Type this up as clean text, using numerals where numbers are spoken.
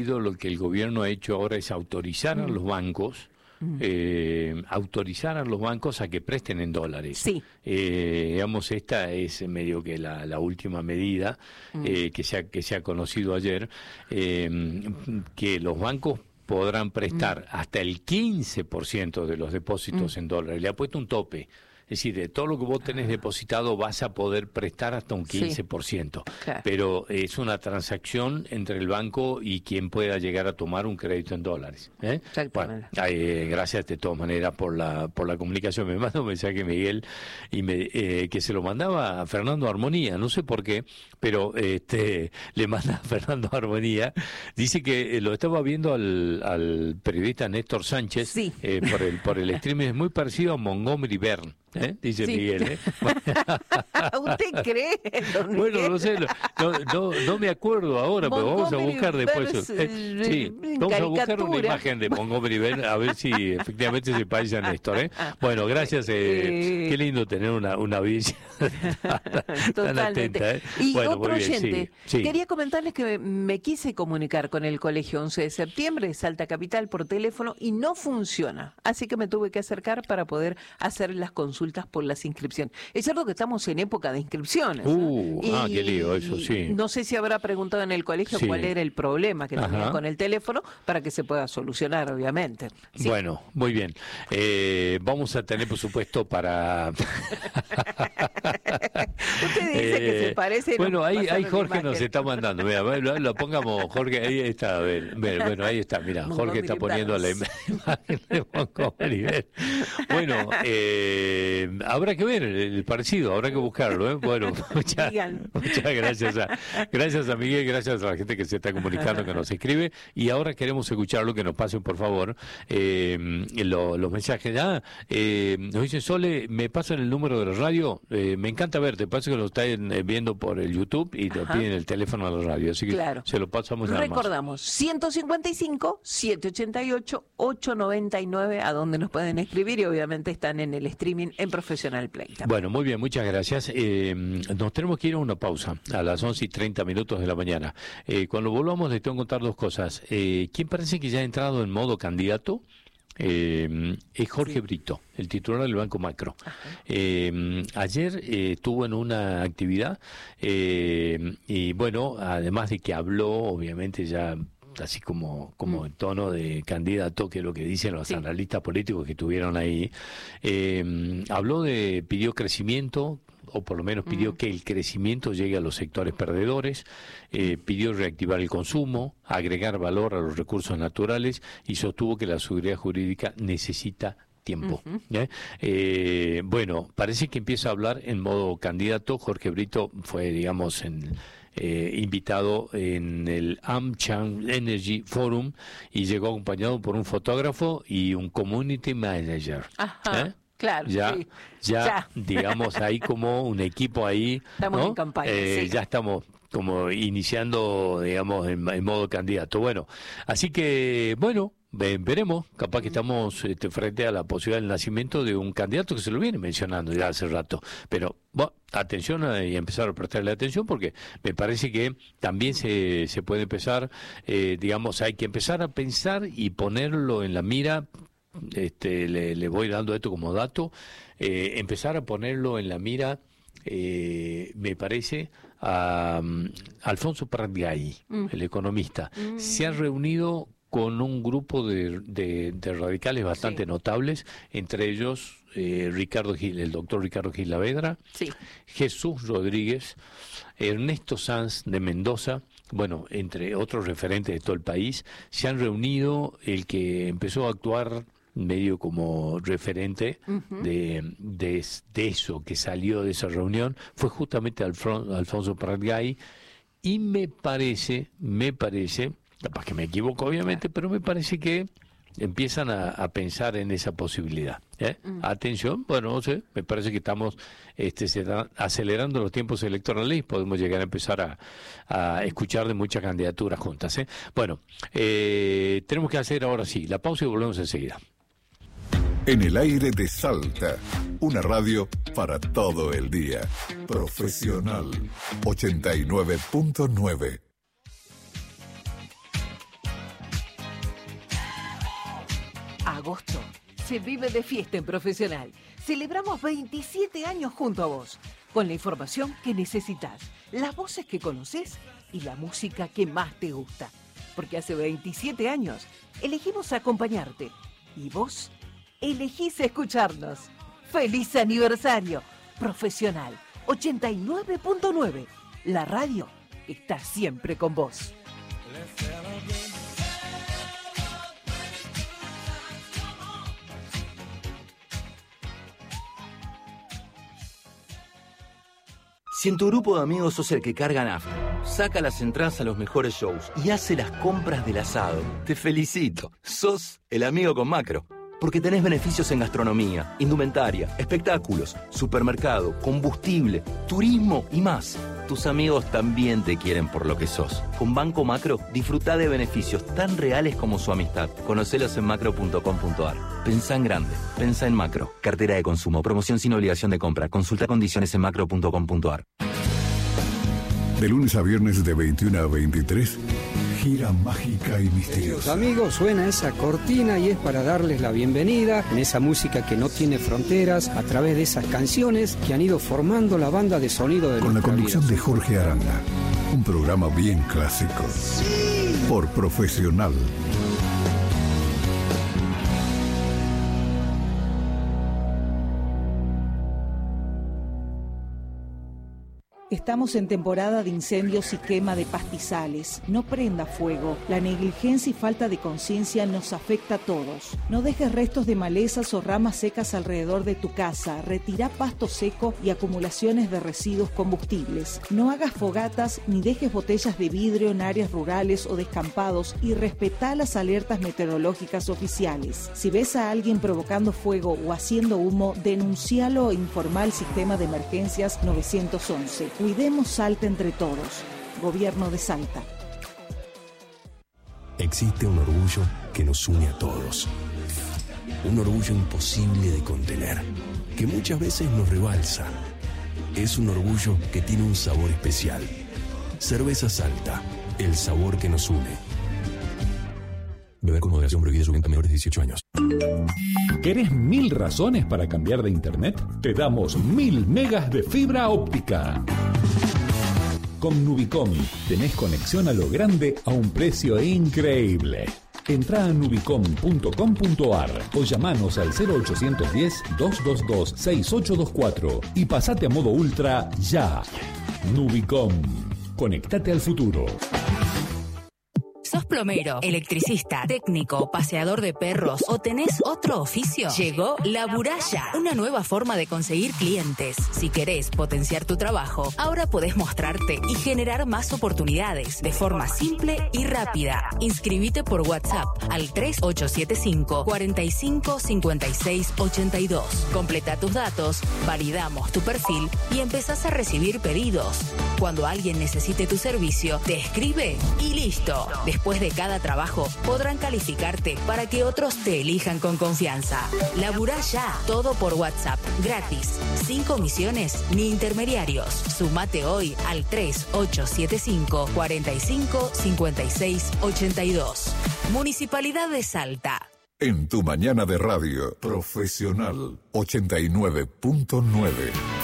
Lo que el gobierno ha hecho ahora es autorizar a los bancos a que presten en dólares. Sí. Digamos, esta es medio que la última medida que se ha conocido ayer, que los bancos podrán prestar hasta el 15% de los depósitos en dólares. Le ha puesto un tope. Es decir, de todo lo que vos tenés depositado vas a poder prestar hasta un 15%. Sí, claro. Pero es una transacción entre el banco y quien pueda llegar a tomar un crédito en dólares. Bueno, gracias de todas maneras por la comunicación. Me manda un mensaje Miguel que se lo mandaba a Fernando Armonía, no sé por qué, pero le manda a Fernando Armonía. Dice que lo estaba viendo al periodista Néstor Sánchez, sí, por el streaming, es muy parecido a Montgomery Bern. Dice sí. Miguel. ¿Usted cree? Bueno, no sé, no me acuerdo ahora, pero vamos a buscar después. Sí, vamos a buscar una imagen de Montgomery Bern a ver si efectivamente se parece a Néstor. Bueno, gracias. Qué lindo tener una audiencia tan atenta. Y bueno, otro oyente, sí. Quería comentarles que me quise comunicar con el Colegio 11 de Septiembre de Salta Capital por teléfono y no funciona. Así que me tuve que acercar para poder hacer las consultas por las inscripciones. Es cierto que estamos en época de inscripciones. Qué lío, eso sí. No sé si habrá preguntado en el colegio cuál era el problema que tenía con el teléfono para que se pueda solucionar, obviamente. Sí. Bueno, muy bien. Vamos a tener, por supuesto, para... Usted dice que se parece... Bueno, ahí Jorge nos está mandando. Mira, lo pongamos, Jorge, ahí está. Bueno, ahí está, mira, Jorge está poniendo la imagen de Montgomery Bern. Bueno, habrá que ver el parecido, habrá que buscarlo. Bueno, muchas gracias a Miguel, gracias a la gente que se está comunicando, que nos escribe, y ahora queremos escucharlo, que nos pasen por favor los mensajes. Nos dice Sole, me pasan el número de la radio, me encanta verte, parece que lo están viendo por el YouTube y te piden el teléfono a la radio, así que se lo pasamos nada más. Recordamos, 155-788-899, a donde nos pueden escribir, y obviamente están en el streaming en Profesional Play también. Bueno, muy bien, muchas gracias. Nos tenemos que ir a una pausa a las 11:30 de la mañana. Cuando volvamos les tengo que contar dos cosas. ¿Quién parece que ya ha entrado en modo candidato? Es Jorge Brito, el titular del Banco Macro. Ayer estuvo en una actividad y bueno, además de que habló, obviamente ya así como en tono de candidato, que es lo que dicen los analistas políticos que estuvieron ahí, pidió crecimiento, o por lo menos pidió que el crecimiento llegue a los sectores perdedores, pidió reactivar el consumo, agregar valor a los recursos naturales y sostuvo que la seguridad jurídica necesita tiempo. Bueno, parece que empieza a hablar en modo candidato. Jorge Brito fue, digamos, invitado en el AmCham Energy Forum y llegó acompañado por un fotógrafo y un community manager. Claro, ya, digamos, hay como un equipo ahí. Estamos en campaña. Ya estamos como iniciando, digamos, en modo candidato. Bueno, así que, bueno, veremos. Capaz que estamos frente a la posibilidad del nacimiento de un candidato que se lo viene mencionando ya hace rato. Pero, bueno, atención y empezar a prestarle atención, porque me parece que también se puede empezar, digamos, hay que empezar a pensar y ponerlo en la mira. Le voy dando esto como dato, empezar a ponerlo en la mira, me parece, a Alfonso Pratgay, el economista. Se ha reunido con un grupo de radicales bastante notables, entre ellos el doctor Ricardo Gil Lavedra, Jesús Rodríguez, Ernesto Sanz de Mendoza, bueno, entre otros referentes de todo el país. Se han reunido. El que empezó a actuar medio como referente de eso que salió de esa reunión fue justamente Alfonso Pratgay, y me parece, capaz que me equivoco obviamente, pero me parece que empiezan a pensar en esa posibilidad. Atención, bueno, no sé, me parece que estamos se están acelerando los tiempos electorales y podemos llegar a empezar a escuchar de muchas candidaturas juntas. Bueno, tenemos que hacer ahora sí la pausa y volvemos enseguida. En el aire de Salta, una radio para todo el día. Profesional 89.9. Agosto se vive de fiesta en Profesional. Celebramos 27 años junto a vos, con la información que necesitas, las voces que conoces y la música que más te gusta. Porque hace 27 años elegimos acompañarte y vos elegís escucharnos. ¡Feliz aniversario! Profesional 89.9, la radio está siempre con vos. Si en tu grupo de amigos sos el que carga nafta, saca las entradas a los mejores shows y hace las compras del asado, te felicito. Sos el amigo con Macro. Porque tenés beneficios en gastronomía, indumentaria, espectáculos, supermercado, combustible, turismo y más. Tus amigos también te quieren por lo que sos. Con Banco Macro, disfrutá de beneficios tan reales como su amistad. Conocelos en macro.com.ar. Pensá en grande. Pensá en Macro. Cartera de consumo. Promoción sin obligación de compra. Consulta condiciones en macro.com.ar. De lunes a viernes de 21 a 23, gira mágica y misteriosa. Amigos, suena esa cortina y es para darles la bienvenida en esa música que no tiene fronteras a través de esas canciones que han ido formando la banda de sonido de Con la conducción vida. de Jorge Aranda, un programa bien clásico. Sí. Por Profesional. Estamos en temporada de incendios y quema de pastizales. No prenda fuego. La negligencia y falta de conciencia nos afecta a todos. No dejes restos de malezas o ramas secas alrededor de tu casa. Retira pasto seco y acumulaciones de residuos combustibles. No hagas fogatas ni dejes botellas de vidrio en áreas rurales o descampados y respetá las alertas meteorológicas oficiales. Si ves a alguien provocando fuego o haciendo humo, denuncialo e informa al sistema de emergencias 911. Cuidemos Salta entre todos. Gobierno de Salta. Existe un orgullo que nos une a todos. Un orgullo imposible de contener, que muchas veces nos rebalsa. Es un orgullo que tiene un sabor especial. Cerveza Salta, el sabor que nos une. Beber con moderación, prohibida su venta a menores de 18 años. ¿Querés 1000 razones para cambiar de internet? Te damos 1000 megas de fibra óptica. Con Nubicom tenés conexión a lo grande a un precio increíble. Entrá a nubicom.com.ar o llamanos al 0810-222-6824 y pasate a modo ultra ya. Nubicom. Conectate al futuro. ¿Sos plomero, electricista, técnico, paseador de perros o tenés otro oficio? Llegó La Buralla, una nueva forma de conseguir clientes. Si querés potenciar tu trabajo, ahora podés mostrarte y generar más oportunidades de forma simple y rápida. Inscribite por WhatsApp al 3875 45 56 82. Completa tus datos, validamos tu perfil y empezás a recibir pedidos. Cuando alguien necesite tu servicio, te escribe y listo. Después de cada trabajo, podrán calificarte para que otros te elijan con confianza. Laburá ya, todo por WhatsApp, gratis, sin comisiones ni intermediarios. Sumate hoy al 3875 45 56 82. Municipalidad de Salta. En tu mañana de radio, Profesional 89.9.